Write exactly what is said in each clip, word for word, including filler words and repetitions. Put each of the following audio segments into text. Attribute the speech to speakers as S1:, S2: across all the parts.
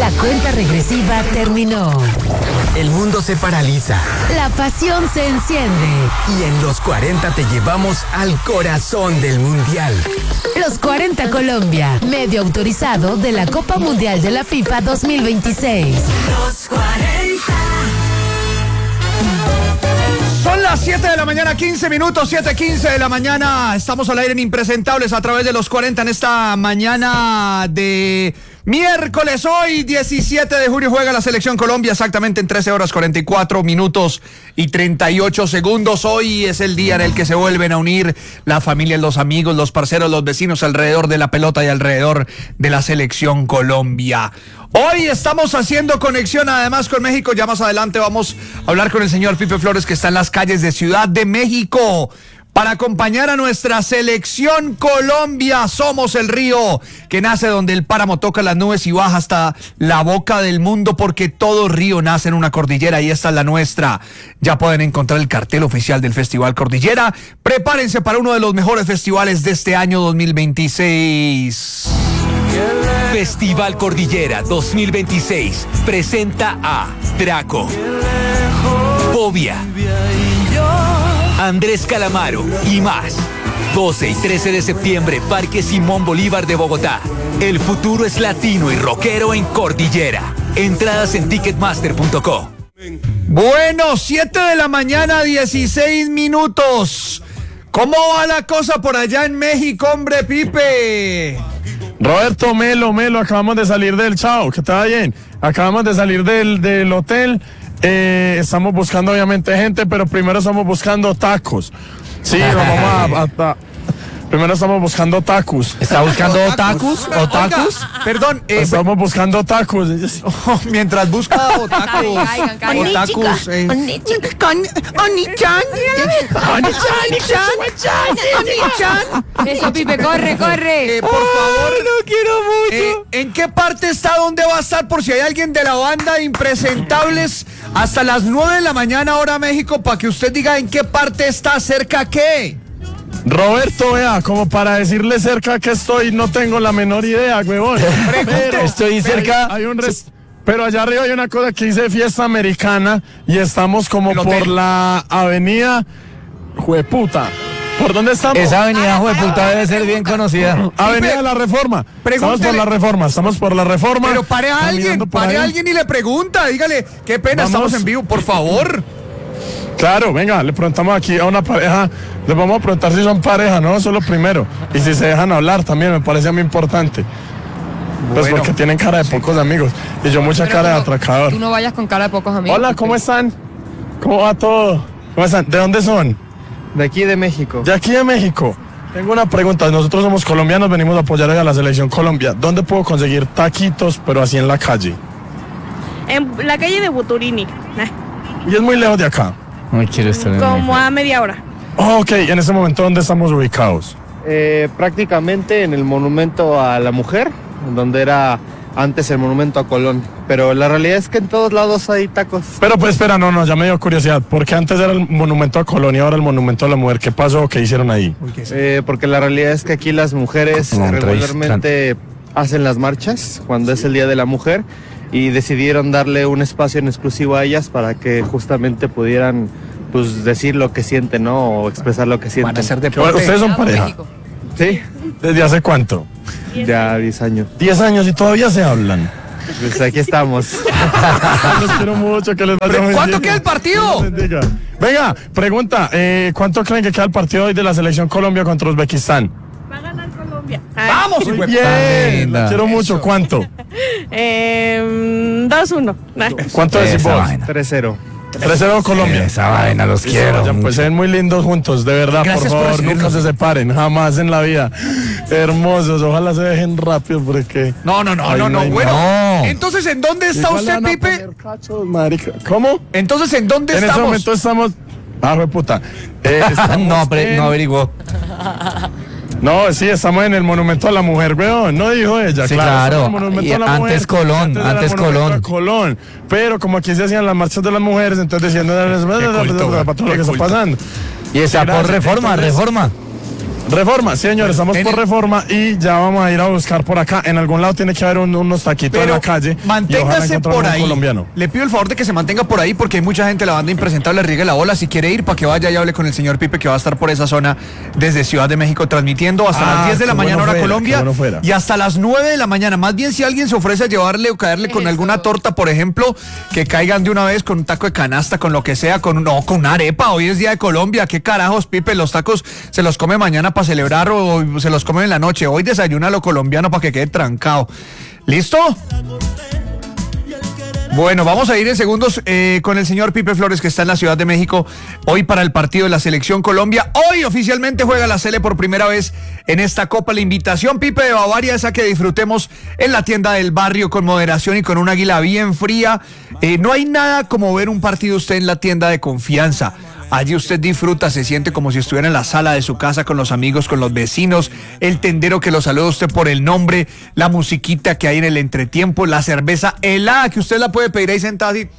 S1: La cuenta regresiva terminó.
S2: El mundo se paraliza.
S1: La pasión se enciende.
S2: Y en los cuarenta te llevamos al corazón del mundial.
S1: Los cuarenta Colombia, medio autorizado de la Copa Mundial de la FIFA dos mil veintiséis.
S3: Los cuarenta.
S4: Son las siete de la mañana, quince minutos, siete quince de la mañana. Estamos al aire en Impresentables a través de los cuarenta en esta mañana de miércoles. Hoy, diecisiete de junio, juega la Selección Colombia exactamente en trece horas, cuarenta y cuatro minutos y treinta y ocho segundos. Hoy es el día en el que se vuelven a unir las familias, los amigos, los parceros, los vecinos alrededor de la pelota y alrededor de la Selección Colombia. Hoy estamos haciendo conexión además con México. Ya más adelante vamos a hablar con el señor Pipe Flores, que está en las calles de Ciudad de México para acompañar a nuestra Selección Colombia. Somos el río que nace donde el páramo toca las nubes y baja hasta la boca del mundo, porque todo río nace en una cordillera y esta es la nuestra. Ya pueden encontrar el cartel oficial del Festival Cordillera. Prepárense para uno de los mejores festivales de este año dos mil veintiséis.
S5: Festival Cordillera dos mil veintiséis presenta a Draco, Fobia, Andrés Calamaro y más. doce y trece de septiembre, Parque Simón Bolívar de Bogotá. El futuro es latino y rockero en Cordillera. Entradas en ticketmaster punto co.
S4: Bueno, siete de la mañana, dieciséis minutos. ¿Cómo va la cosa por allá en México, hombre, Pipe?
S6: Roberto, Melo, Melo, acabamos de salir del chao, que está bien. Acabamos de salir del, del hotel. Eh, estamos buscando obviamente gente, pero primero estamos buscando tacos. Sí, nos vamos a, a, a primero estamos buscando tacos.
S4: ¿Está buscando tacos? ¿Otakus? Perdón, eh,
S6: estamos buscando tacos.
S4: Oh, mientras busca otakus. Otakus. Eh.
S3: Oni-chan. Oni-chan.
S7: Eso, Pipe, corre, corre.
S4: Eh, por favor,
S6: no quiero mucho.
S4: Eh, ¿En qué parte está? ¿Dónde va a estar? Por si hay alguien de la banda Impresentables, hasta las nueve de la mañana hora México, para que usted diga en qué parte está, cerca qué.
S6: Roberto, vea, como para decirle cerca que estoy, no tengo la menor idea, huevón. Pero,
S4: estoy cerca.
S6: Hay, hay un res... Pero allá arriba hay una cosa que dice fiesta americana y estamos como por la avenida Jueputa. ¿Por dónde estamos?
S8: Esa avenida Jueputa debe ser bien conocida.
S6: Avenida de la Reforma. Estamos por la Reforma, estamos por la Reforma.
S4: Pero pare a alguien, pare a alguien y le pregunta, dígale, qué pena,
S6: Vamos.
S4: Estamos en vivo, por favor.
S6: Claro, venga, le preguntamos aquí a una pareja, les vamos a preguntar si son pareja, no, eso es lo primero. Y si se dejan hablar también, me parece muy importante. Pues
S4: Bueno.
S6: porque tienen cara de pocos amigos y yo mucha
S7: Pero
S6: cara
S7: tú
S6: de
S7: no-
S6: atracador.
S7: Tú no vayas con cara de pocos amigos.
S6: Hola, ¿cómo están? ¿Cómo va todo? ¿Cómo están? ¿De dónde son?
S9: De aquí de México.
S6: De aquí de México. Tengo una pregunta, nosotros somos colombianos, venimos a apoyar a la Selección Colombia. ¿Dónde puedo conseguir taquitos, pero así en la calle?
S10: En la calle de Buturini,
S6: Y es muy lejos de acá.
S8: No quiero estar en
S10: como a media hora.
S6: Oh, ok, en este momento, ¿dónde estamos ubicados?
S9: Eh, prácticamente en el monumento a la mujer, donde era antes el monumento a Colón. Pero la realidad es que en todos lados hay tacos.
S6: Pero pues espera, no, no, ya me dio curiosidad. ¿Por qué antes era el monumento a Colón y ahora el monumento a la mujer? ¿Qué pasó? ¿Qué hicieron ahí?
S9: Eh, porque la realidad es que aquí las mujeres
S8: No,
S9: regularmente hacen las marchas cuando es el Día de la Mujer y decidieron darle un espacio en exclusivo a ellas para que justamente pudieran pues decir lo que sienten, ¿no? O expresar lo que sienten.
S4: Van a hacer
S6: Bueno,
S4: deporte.
S6: ¿ustedes son
S7: Ah, por
S6: pareja?
S7: México.
S9: Sí,
S6: ¿Desde hace cuánto?
S9: ya diez años.
S6: Diez años y todavía se hablan.
S9: Pues aquí estamos.
S6: Los quiero mucho, que les vaya muy
S4: ¿Cuánto
S6: bien.
S4: queda el partido?
S6: Dios bendiga. Venga, pregunta, eh, ¿cuánto creen que queda el partido hoy de la Selección Colombia contra Uzbekistán?
S10: Va a ganar Colombia.
S4: Vamos,
S6: Muy
S4: hijo de-
S6: bien,
S8: linda.
S6: los quiero mucho. ¿Cuánto?
S10: Eh, dos uno.
S6: ¿Cuánto decís
S8: Esa
S6: vos?
S8: vaina.
S9: tres cero.
S6: tres cero Colombia.
S8: Esa vaina, los
S6: Listo,
S8: quiero.
S6: vayan, pues se ven muy lindos juntos, de verdad,
S4: Gracias
S6: por
S4: por
S6: favor,
S4: recibirnos.
S6: nunca se separen, jamás en la vida. Hermosos, ojalá se dejen rápido porque...
S4: No, no, no,
S6: Ay,
S4: no, no.
S6: hay
S4: Bueno,
S8: no.
S4: entonces, ¿en dónde está
S6: Igual
S4: usted,
S6: van a
S4: Pipe?
S6: poner cachos, marica. ¿Cómo?
S4: Entonces, ¿en dónde
S6: En ese
S4: estamos?
S6: momento estamos... Ah, fue puta. Eh, estamos
S8: No, pre-
S6: en-
S8: no averiguó.
S6: No, sí, estamos en el Monumento a la Mujer, weón. No dijo ella,
S8: Sí,
S6: claro.
S8: claro.
S6: estamos en el Monumento
S8: Y
S6: a la
S8: antes
S6: Mujer.
S8: Colón,
S6: era el
S8: antes
S6: Monumento
S8: Colón.
S6: a Colón. Pero como aquí se hacían las marchas de las mujeres, entonces decían para todo lo que está pasando.
S8: Y está
S6: Gracias.
S8: por reforma,
S6: Entonces-
S8: reforma.
S6: Reforma, sí, señor, estamos por Reforma y ya vamos a ir a buscar por acá. En algún lado tiene que haber un- unos taquitos
S4: Pero
S6: en la calle. y ojalá
S4: manténgase
S6: encontremos
S4: por
S6: un
S4: ahí.
S6: colombiano.
S4: Le pido el favor de que se mantenga por ahí porque hay mucha gente de la banda Impresentable, riegue la bola. Si quiere ir, para que vaya y hable con el señor Pipe, que va a estar por esa zona desde Ciudad de México transmitiendo hasta
S6: Ah,
S4: las diez de la
S6: qué
S4: mañana
S6: bueno
S4: hora
S6: fuera,
S4: Colombia
S6: qué bueno fuera.
S4: y hasta las nueve de la mañana. Más bien, si alguien se ofrece a llevarle o caerle con alguna torta, por ejemplo, que caigan de una vez con un taco de canasta, con lo que sea, con, no, con una arepa. Hoy es día de Colombia. ¿Qué carajos, Pipe? Los tacos se los come mañana para celebrar o se los come en la noche. Hoy desayuna lo colombiano para que quede trancado. ¿Listo? Bueno, vamos a ir en segundos eh, con el señor Pipe Flores, que está en la Ciudad de México hoy para el partido de la Selección Colombia. Hoy oficialmente juega la Sele por primera vez en esta Copa. La invitación, Pipe, de Bavaria es a que disfrutemos en la tienda del barrio con moderación y con un águila bien fría. Eh, no hay nada como ver un partido usted en la tienda de confianza. Allí usted disfruta, se siente como si estuviera en la sala de su casa con los amigos, con los vecinos, el tendero que lo saluda a usted por el nombre, la musiquita que hay en el entretiempo, la cerveza helada que usted la puede pedir ahí sentada así.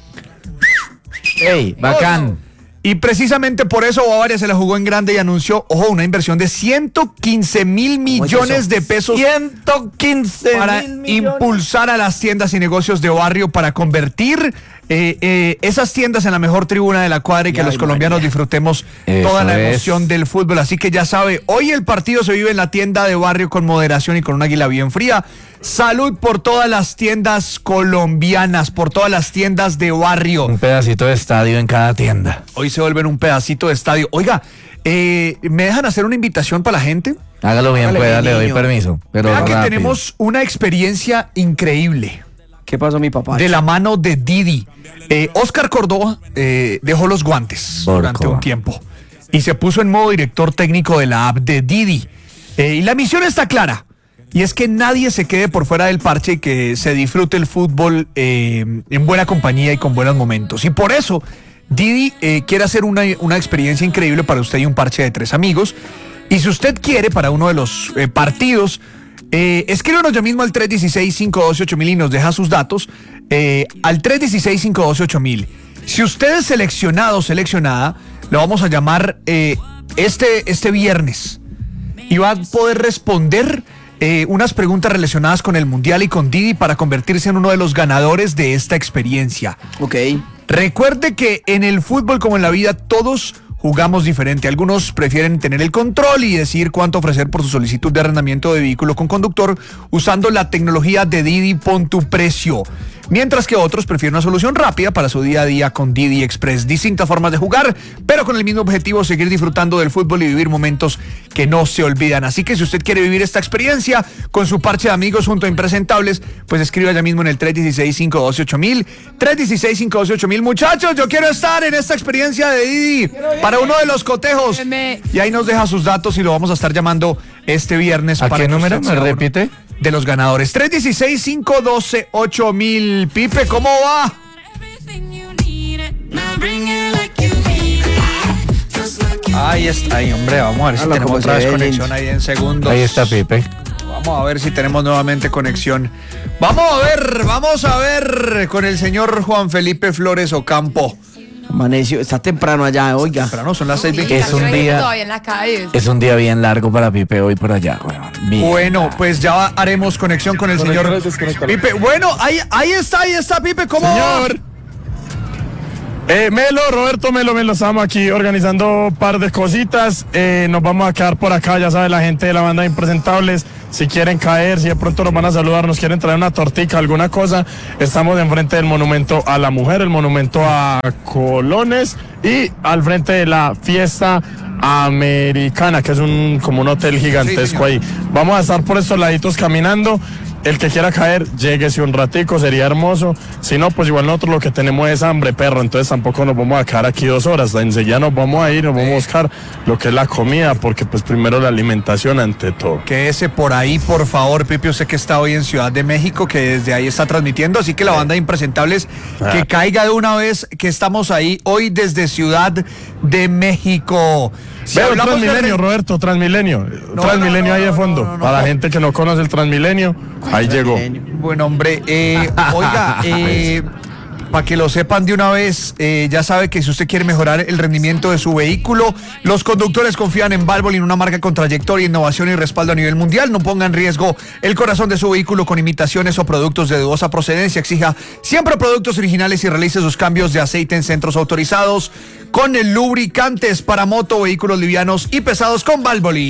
S8: ¡Ey, bacán!
S4: Y precisamente por eso Bavaria se la jugó en grande y anunció, ojo, una inversión de ciento quince mil millones de pesos
S8: ciento quince
S4: para
S8: mil millones.
S4: impulsar a las tiendas y negocios de barrio, para convertir eh, eh, esas tiendas en la mejor tribuna de la cuadra y que
S8: Ay,
S4: los colombianos
S8: María.
S4: disfrutemos
S8: Eso
S4: toda la
S8: es.
S4: emoción del fútbol. Así que ya sabe, hoy el partido se vive en la tienda de barrio con moderación y con un águila bien fría. Salud por todas las tiendas colombianas, por todas las tiendas de barrio.
S8: Un pedacito de estadio en cada tienda.
S4: Hoy se vuelven un pedacito de estadio. Oiga, eh, ¿me dejan hacer una invitación para la gente?
S8: Hágalo bien,
S11: Hágale,
S8: pueda,
S11: mi
S8: le doy
S11: niño.
S8: permiso. Pero
S4: Vea que
S8: rápido.
S4: tenemos una experiencia increíble.
S11: ¿Qué pasó, mi papá?
S4: De la mano de Didi. Eh, Oscar Córdoba eh, dejó los guantes
S8: Córdoba.
S4: durante un tiempo y se puso en modo director técnico de la app de Didi. Eh, y la misión está clara. Y es que nadie se quede por fuera del parche y que se disfrute el fútbol eh, en buena compañía y con buenos momentos. Y por eso Didi eh, quiere hacer una, una experiencia increíble para usted y un parche de tres amigos. Y si usted quiere, para uno de los eh, partidos, eh, escríbanos ya mismo al tres uno seis, cinco uno dos ocho mil y nos deja sus datos. Eh, al tres uno seis, cinco uno dos ocho mil. Si usted es seleccionado o seleccionada, lo vamos a llamar eh, este, este viernes. Y va a poder responder eh, unas preguntas relacionadas con el Mundial y con Didi para convertirse en uno de los ganadores de esta experiencia.
S11: Ok.
S4: Recuerde que en el fútbol, como en la vida, todos jugamos diferente. Algunos prefieren tener el control y decidir cuánto ofrecer por su solicitud de arrendamiento de vehículo con conductor usando la tecnología de Didi Pon tu Precio. Mientras que otros prefieren una solución rápida para su día a día con Didi Express. Distintas formas de jugar, pero con el mismo objetivo, seguir disfrutando del fútbol y vivir momentos que no se olvidan. Así que si usted quiere vivir esta experiencia con su parche de amigos junto a Impresentables, pues escriba ya mismo en el tres uno seis, cinco uno dos ocho mil. tres uno seis, cinco uno dos ocho mil. Muchachos, yo quiero estar en esta experiencia de Didi para uno de los cotejos. Y ahí nos deja sus datos y lo vamos a estar llamando este viernes.
S8: ¿A
S4: para
S8: qué
S4: que
S8: número?
S4: usted
S8: ¿Me
S4: sea uno
S8: repite?
S4: de los ganadores. tres uno seis, cinco uno dos ocho mil. Pipe, ¿cómo va? Ahí está, ahí, hombre, vamos a ver si
S11: Hola,
S4: tenemos
S11: ¿cómo
S4: otra
S11: se
S4: vez
S11: ve,
S4: conexión
S11: Lynch?
S4: ahí en segundos.
S8: Ahí está Pipe.
S4: Vamos a ver si tenemos nuevamente conexión. Vamos a ver, vamos a ver con el señor Juan Felipe Flores Ocampo.
S11: Amaneció, está temprano allá, oiga.
S4: Temprano, son las seis
S7: Sí,
S4: veinte.
S8: Es un
S7: casi
S8: día-
S7: todavía en las calles.
S8: Es un día bien largo para Pipe hoy por allá, weón. Bien.
S4: Bueno, pues ya haremos conexión con el señor Pipe. Bueno, ahí, ahí está, ahí está Pipe, ¿cómo va?
S6: Señor. Eh, Melo, Roberto Melo, Melo, estamos aquí organizando un par de cositas. Eh, nos vamos a quedar por acá, ya sabe, la gente de la banda de Impresentables. Si quieren caer, si de pronto nos van a saludar, nos quieren traer una tortica, alguna cosa, estamos enfrente del monumento a la mujer, el monumento a Colones y al frente de la fiesta americana, que es un como un hotel gigantesco
S4: Sí,
S6: ahí. Vamos a estar por estos laditos caminando. El que quiera caer, lléguese un ratico, sería hermoso. Si no, pues igual nosotros lo que tenemos es hambre, perro. Entonces tampoco nos vamos a quedar aquí dos horas. Enseguida nos vamos a ir, nos vamos a buscar lo que es la comida, porque pues primero la alimentación ante todo.
S4: Quédese por ahí, por favor, Pipe. Usted que está hoy en Ciudad de México, que desde ahí está transmitiendo. Así que la banda de Impresentables, que caiga de una vez, que estamos ahí hoy desde Ciudad de México. Si
S6: Veo
S4: hablamos de
S6: Transmilenio,
S4: re-
S6: Roberto, Transmilenio.
S4: No,
S6: Transmilenio
S4: no, no,
S6: ahí de
S4: no,
S6: fondo.
S4: no, no, no,
S6: Para
S4: no.
S6: la gente que no conoce el Transmilenio, ahí llegó.
S4: Bueno, hombre, eh, oiga, eh, para que lo sepan de una vez, eh, ya sabe que si usted quiere mejorar el rendimiento de su vehículo, los conductores confían en Valvoline, una marca con trayectoria, innovación y respaldo a nivel mundial. No ponga en riesgo el corazón de su vehículo con imitaciones o productos de dudosa procedencia. Exija siempre productos originales y realice sus cambios de aceite en centros autorizados con el lubricantes para moto, vehículos livianos y pesados con Valvoline.